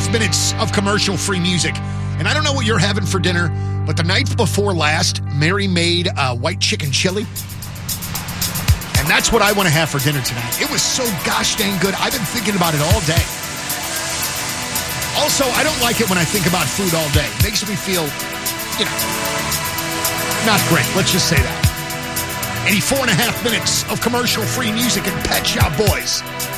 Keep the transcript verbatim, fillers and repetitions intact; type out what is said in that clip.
half minutes of commercial-free music. And I don't know what you're having for dinner, but the night before last, Mary made uh, white chicken chili. And that's what I want to have for dinner tonight. It was so gosh dang good. I've been thinking about it all day. Also, I don't like it when I think about food all day. It makes me feel, you know, not great. Let's just say that. eighty-four and a half minutes of commercial-free music and Pet Shop Boys.